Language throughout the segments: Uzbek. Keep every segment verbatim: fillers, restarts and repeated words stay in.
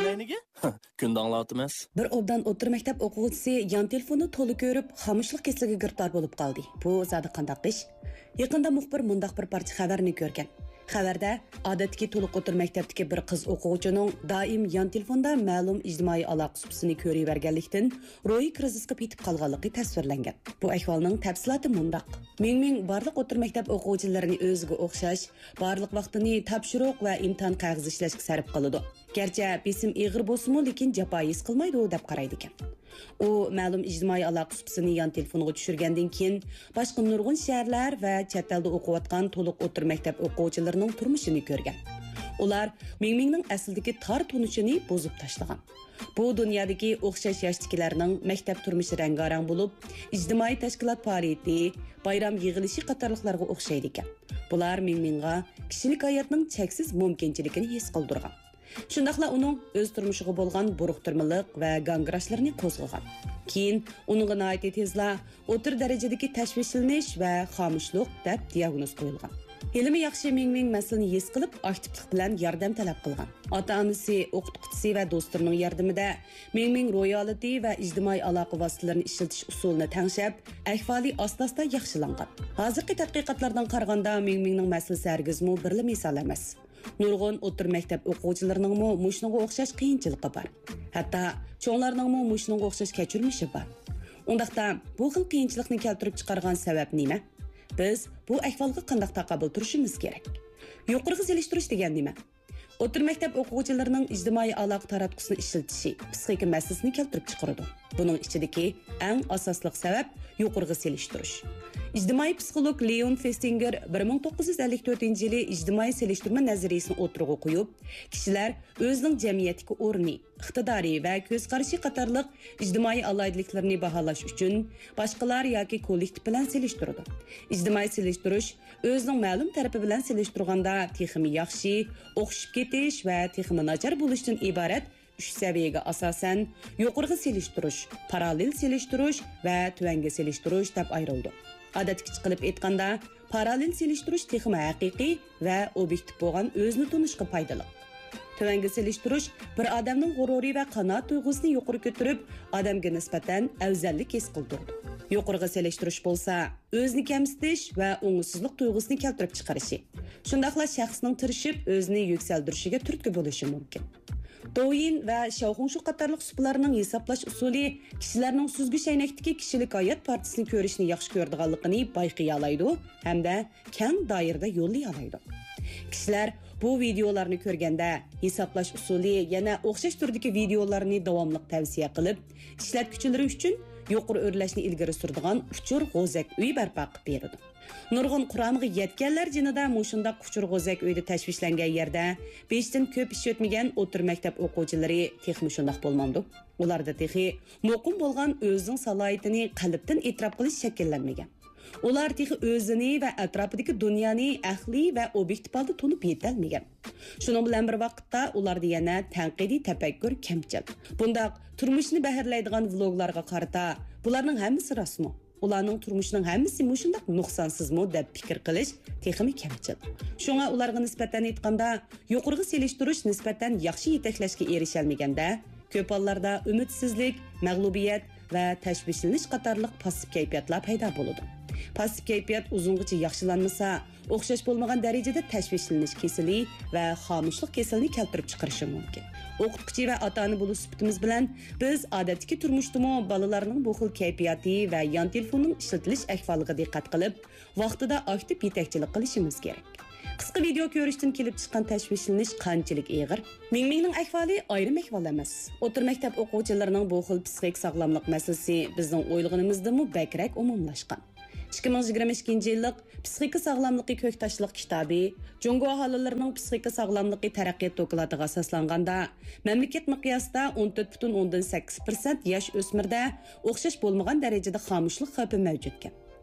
kayniga? Kunda anglatmaz. Bir obdan o'rta maktab o'quvchisi yon telefonni to'la ko'rib, xomishlik kasaliga giriftor bo'lib qoldi. Bu zodi qandaq ish? Yaqinda muxbir mundaq bir parcha xabarni ko'rgan. Xabarda odatdagi to'liq o'rta maktabdagi bir qiz o'quvchining doim yon telefonda ma'lum ijtimoiy aloqa suhbatini ko'raverganlikdan ro'yi krizisga yetib qolganligi tasvirlangan. Bu ahvolning tafsiloti mundaq. Men-men barliq o'rta maktab o'quvchilarini o'ziga o'xshash, barliq vaqtini topshiriq va imtihon qog'oz ishlashga sarf qiladi. Gerçi besim ig'ir bo'lsa-mu, lekin jafoyiz qilmaydi deb qaraydi ekan. U ma'lum ijtimoiy aloqa suhbatini yon telefoniga tushirgandan keyin boshqa nurg'un shaharlar va chet elda o'qiyotgan to'liq o'rta maktab o'quvchilarining turmushini ko'rgan. Ular Mingmingning aslidagi tor tunishini bozib tashlagan. Bu dunyodagi o'xshash yoshdagilarning maktab turmushi rangarang bo'lib, ijtimoiy tashkilot faoliyati, bayram yig'ilishi qatorliqlarga o'xshaydi ekan. Bular Mingmingga kishilik hayotning cheksiz mumkinchiligini his qildirgan. Shundaqla uning o'z turmushiga bo'lgan buruqtirmalik va gangrashlarni qo'zg'agan. Keyin uningga noiti tezla o'tir darajadagi tashvishlanish va xomishlik deb diagnoz qo'yilgan. Ilmi yaxshi Mingming masalani his qilib, aktivlik bilan yordam talab qilgan. Ota-onasi, o'qituvchisi va do'stlarining yordamida Mingming ro'yolati va ijtimoiy aloqa vositalarini ishlatish usulini tangshab, ahvoli asta-asta yaxshilangan. Hozirgi tadqiqotlardan qaraganda Mingmingning masalasi hargizmi birli misol emas. Nurg'un o'rta maktab o'quvchilarining mo mushunga o'xshash qiyinchiligi bor. Hatto cho'nglarning mo mushunga o'xshash kechirmishi bor. Undaqda bu xil qiyinchilikni keltirib chiqargan sabab nima? Biz bu ahvolga qanday taqobil turishimiz kerak? Yuqoriga selishtirish degan nima? O'rta maktab o'quvchilarining ijtimoiy aloqa taratqusini ishlatishi psixika masalasini keltirib chiqaradi. Buning ichidagi eng asosli sabab yuqoriga selishtirish. İctimai psixolog Leon Festinger bir ming to'qqiz yuz ellik to'rtinchi yili ijtimoiy selishtirma nazariyasini o'tirg'i qo'yib, kishilar o'zining jamiyatdagi o'rni, iqtidori va ko'z qarashi qatorliq ijtimoiy alaydiliklarni baholash uchun boshqalar yoki kollektiv bilan selishtiradi. Ijtimoiy selishtirish o'zining ma'lum tarafi bilan selishtirganda texmi yaxshi, o'xshib ketish va texmi nachar bo'lishdan iborat uch saviyaga asosan yuqoriga selishtirish, parallel selishtirish va tuanga selishtirish deb ayrildi. Odatga chiqilib aytganda, parallel selishtirish texmi haqiqiy va obyektiv bo'lgan o'zni tunishga foydali. Tuvanga selishtirish bir odamning g'ururi va qanoat tuyg'usini yuqori ko'tarib, odamga nisbatan afzallik his qildirdi. Yuqoriga selishtirish bo'lsa, o'zni kamsitish va o'ngsizlik tuyg'usini keltirib chiqarishi. Shundaqla shaxsning tirishib, o'zini yuksaltirishiga turtki bo'lishi mumkin. Douyin va Xiaohongshu qatorliq suhbatlarning hisoblash usuli kishilarning suzgi shaynakdagi kishilik hayot partisini ko'rishni yaxshi ko'radiganligini bayqiy oladi hamda keng doirada yo'llay oladi. Kishilar bu videolarni ko'rganda hisoblash usuli yana o'xshash turdagi videolarni davomli tavsiya qilib, ishlatuvchilari uchun yuqori o'rlashni ilgari suradigan uchur g'o'zak uy barpo qilib beradi. Nurg'un Qur'onga yetganlar jinida mushunda quchur g'o'zak uyda tashvishlangan yerda beshdan ko'p ish o'tmagan o'rta maktab o'quvchilari texmi shundoq bo'lmamdi. Ularda texi muqim bo'lgan o'zining salohiyatini qalbdan e'tirof qilish shakllanmagan. Ular texi o'zini va atrofidagi dunyoni ahli va obyektiv holda tunib yetolmagan. Shuning bilan bir vaqtda ularda yana tanqidiy tafakkur kamchil. Bundaq turmushni baharlaydigan vloglarga qarata, bularning hammasi rostmi? Ularning turmushining hammasi mushundaq nuqsonsizmi deb fikr qilish texmi kamchil. Shunga ularga nisbatan aytganda, yuqoriga selishtirish nisbatan yaxshi yetaklashga erishalmaganda, ko'p hollarda umidsizlik, mag'lubiyat va tashvishlanish qatorliq passiv kayfiyatlar paydo bo'ladi. Passiv kayfiyat uzungacha yaxshilanmasa, o'xshash bo'lmagan darajada tashvishlanish kasali va xomishlik kasalini keltirib chiqarishi mumkin. O'qituvchi va ota-ona bo'lish sifatimiz bilan biz odatdagi turmushdami bolalarning bu xil kayfiyati va yon telefonning ishlatilish ahvoliga diqqat qilib, vaqtida aktiv yetakchilik qilishimiz kerak. Qisqa video ko'rishdan kelib chiqqan tashvishlanish qanchalik og'ir? Mingmingning ahvoli ayrim ahvol emas. O'rta maktab o'quvchilarining bu xil psixik sog'lomlik masalasi bizning o'ylaganimizdami bakrak umumlashgan. ikki ming yigirma ikkinchi yillik Psixika sog'lomligi ko'ktoshliq kitobi Jungo aholilarining psixika sog'lomligi taraqqiyot doklatiga asoslanganda mamlakat miqyosida o'n to'rt butun o'ndan sakkiz foiz yosh o'smirda o'xshash bo'lmagan darajada xomishlik xavfi mavjud ekan.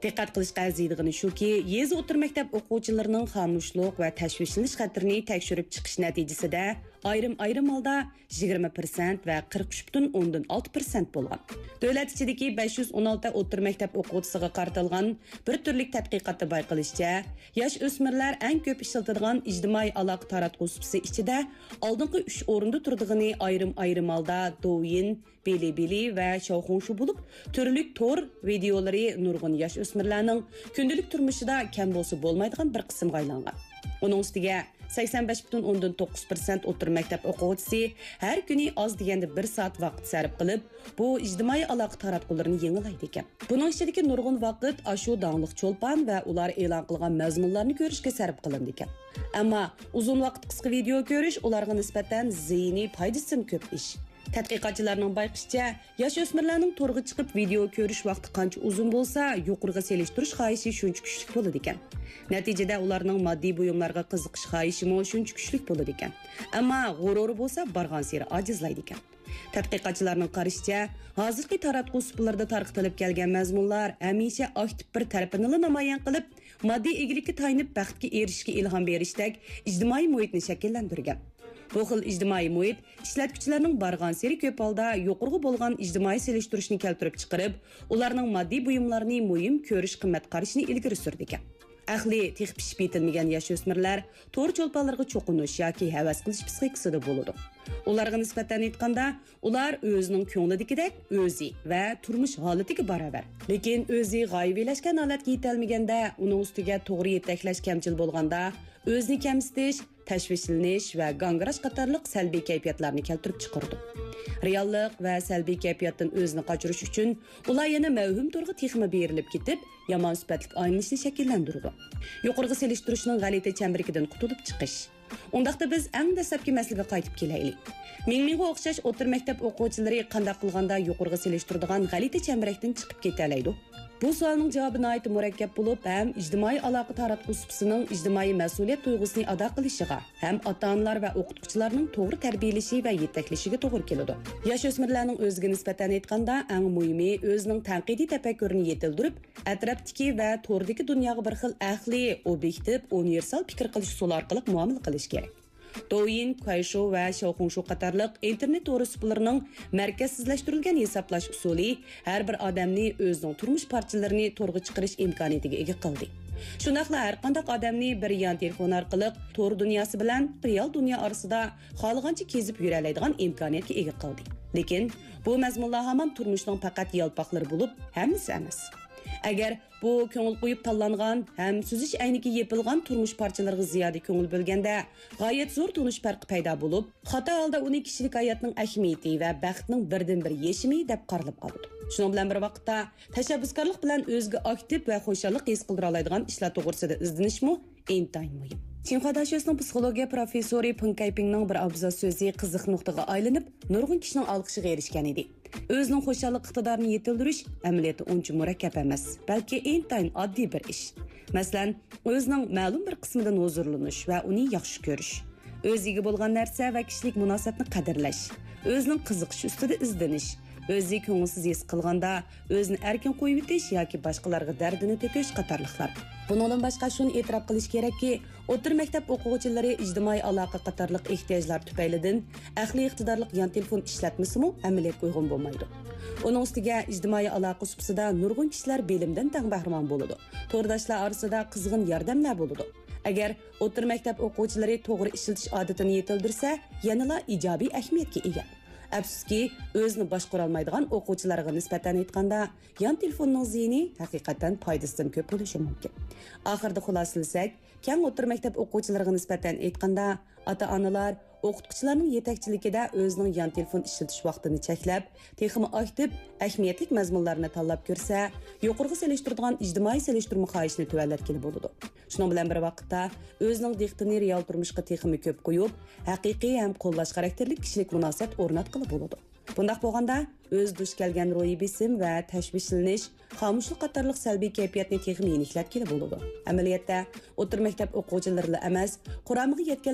Diqqat qilishga arziydigani shuki, yezi o'tir maktab o'quvchilarining xomushlik va tashvishlanish xatirini tekshirib chiqish natijasida ayrim-ayrim holda yigirma persent va qirq uch butun o'ndan olti persent bo'lgan. Davlat ichidagi besh yuz o'n olti o'tir maktab o'quvchisiga qaratilgan bir turlik tadqiqotda bayqilishicha, yosh o'smirlar eng ko'p ishlatadigan ijtimoiy aloqa taratqusi ichida oldingi uch o'rinda turdigani ayrim-ayrim holda Douyin, Bilibili va Xiaohongshu bo'lib, turlik tor videolari nurg'un yosh o'smirlarning kundalik turmushida kam bo'lsa bo'lmaydigan bir qismga aylangan. Uning ustiga sakson besh butun o'ndan to'qqiz persent o'tir maktab o'quvchisi har kuni oz deganda bir soat vaqt sarf qilib, bu ijtimoiy aloqa taratqullarini yengilaydi ekan. Buning ichidagi nurg'un vaqt ashu dangliq cho'lpan va ular e'lon qilgan mazmunlarni ko'rishga sarf qilindi ekan. Ammo uzun vaqt qisqa video ko'rish ularga nisbatan ziyni foydasidan ko'p ish. Tadqiqotchilarning bayqishicha, yosh o'smirlarning to'rga chiqib video ko'rish vaqti qancha uzun bo'lsa, yuqoriga selishtirish xohishi shuncha kuchli bo'ladi ekan. Natijada ularning moddiy buyumlarga qiziqish xohishi mo shuncha kuchli bo'ladi ekan. Ammo g'ururi bo'lsa, bargan sari ojizlaydi ekan. Tadqiqotchilarning qarashicha, hozirgi taratquv usullarida tarqatilib kelgan mazmunlar hamisha aktiv bir tarafini namoyon qilib, moddiy egilikka tayinib baxtga erishishga ilhom berishdek ijtimoiy muhitni shakllantirgan. Bu xil ijtimoiy muhit ishlatuvchilarning bargan sari ko'p holda yuqorgi bo'lgan ijtimoiy selishtirishni keltirib chiqarib, ularning moddiy buyumlarini muhim ko'rish qimmat qarashini ilgari surdi ekan. Ahli tex pishib yetilmagan yosh o'smirlar to'r cho'lponlarga cho'qinish yoki havas qilish psixikasida bo'ladi. Ularga nisbatan aytganda, ular o'zining ko'nglidagidek o'zi va turmush holatiga barobar. Lekin o'zi g'oyibelashgan holatga yetolmaganda, uning ustiga to'g'ri yetaklash kamchil bo'lganda, o'zini kamsitish, tashvishlanish va gangirash qatorliq salbiy kayfiyatlarni keltirib chiqardi. Reallik va salbiy kayfiyatdan o'zini qochirish uchun ular yana mavhum turg'i texma berilib ketib, yomon sifatlik aylanishni shakllantirdi. Yuqorgi selishtirishning g'alati chambirikidan qutulib chiqish. Undaqda biz eng dastlabki masalaga qaytib kelaylik. Ming-mingga o'xshash o'tir maktab o'quvchilari qanday qilganda yuqorgi selishtiradigan g'alati chambirakdan chiqib ketalaydi? Bu savolning javobi nihoyat murakkab bo'lib, ham ijtimoiy aloqa taratqusining ijtimoiy mas'uliyat tuyg'usini ado qilishiga, ham ota-onalar va o'qituvchilarning to'g'ri tarbiyalashi va yetaklashiga to'g'ri keladi. Yosh o'smirlarning o'ziga nisbatan aytganda, eng muhimi o'zining tanqidiy tafakkurini yetildirib, atrofdagi va to'rdagi dunyoga bir xil aqli, obyektiv, universal fikr qilish usuli orqali muomala qilish kerak. Douyin, Kuaishou va Xiaohongshu qatorliq internet to'g'ri usullarining markazsizlashtirilgan hisoblash usuli har bir odamni o'zining turmush parchalarini to'g'ri chiqarish imkoniyatiga ega qildi. Shundaqla har qanday odamni bir yon telefon orqali to'g'ri dunyosi bilan real dunyo orasida xohlagancha kezib yura oladigan imkoniyatga ega qildi. Lekin bu mazmunlar hamon turmushning faqat yalpoqlari bo'lib, hammasi emas. Agar bu ko'ngil qo'yib tanlangan ham suzish ayniga yepilgan turmush parchalariga ziyoda ko'ngil bo'lganda, g'oyat zo'r tunish farqi paydo bo'lib, xato holda uning kishilik hayotning ahamiyati va baxtning birdan-bir yeshimi deb qaralib qoladi. Shuning bilan bir vaqtda tashabbuskorlik bilan o'ziga aktiv va xo'shallik his qildira oladigan ishlar to'g'risida izlanishmi intayin muhim. Xinhua Dashyo'sning psixologiya professori Peng Kaipingning bir abzas so'zi qiziq nuqtaga aylanib, nurg'un kishining olqishiga erishgan edi. O'zining xo'shallik iqtidorini yetildirish amaliyoti uncha murakkab emas, balki intayin oddiy bir ish. Masalan, o'zining ma'lum bir qismidan huzurlanish va uni yaxshi ko'rish, o'ziga bo'lgan narsa va kishilik munosabatni qadrlash, o'zining qiziqish ustida izlanish, o'zi ko'ngilsiz his qilganda o'zini erkin qo'yib etish yoki boshqalarga dardini to'kish qatorliqlar. Bundan boshqa shuni e'tirof qilish kerakki, o'tir maktab o'quvchilari ijtimoiy aloqa qatorliq ehtiyojlar tufaylidan aqliy iqtidorli yon telefon ishlatmasimi amaliyotga uyg'un bo'lmaydi. Uning ustiga ijtimoiy aloqa suhbatida nurg'un kishilar bilimdan tang bahramon bo'ladi. To'rdoshlar orasida qizg'in yordamlar bo'ladi. Agar o'tir maktab o'quvchilari to'g'ri ishlatish odatini yetildirsa, yanada ijobiy ahamiyatga ega. Afsuski, o'zini boshqara olmaydigan o'quvchilarga nisbatan aytganda, yon telefonning ziyni haqiqatan foydasidan ko'p bo'lishi mumkin. Oxirida xulosalasak, keng o'tir maktab o'quvchilariga nisbatan aytganda, ota-onalar o'qituvchilarning yetakchiligida o'zining yon telefon ishlatish vaqtini cheklab, texmi aktiv, ahamiyatli mazmunlarni tanlab ko'rsa, yuqorgi selishtiradigan ijtimoiy selishtirma xohishini tuvallatgili bo'ladi. Shuning bilan bir vaqtda o'zining diqqatini real turmushga texmi ko'p qo'yib, haqiqiy ham qo'llash xarakterli kishilik munosabat o'rnatqili bo'ladi. Bundaq bo'lganda, o'z duch kelgan ro'yi besim va tashvishlanish, xomushlik qatorliq salbiy kayfiyatni texmi yeniklab kelib bo'ladi. Amaliyotda o'tir maktab o'quvchilari emas, quramiga yetgan